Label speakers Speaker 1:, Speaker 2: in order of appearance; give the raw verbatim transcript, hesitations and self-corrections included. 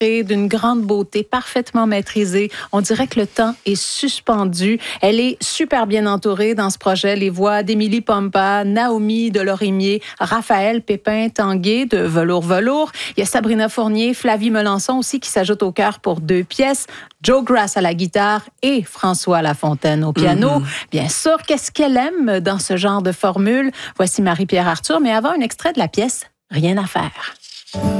Speaker 1: d'une grande beauté, parfaitement maîtrisée. On dirait que le temps est suspendu. Elle est super bien entourée dans ce projet. Les voix d'Émilie Pompa, Naomi Delorimier, Raphaël Pépin-Tanguay de Velours Velours. Il y a Sabrina Fournier, Flavie Melançon aussi qui s'ajoute au chœur pour deux pièces. Joe Grass à la guitare et François Lafontaine au piano. Mm-hmm. Bien sûr, qu'est-ce qu'elle aime dans ce genre de formule? Voici Marie-Pierre Arthur, mais avant un extrait de la pièce « Rien à faire ».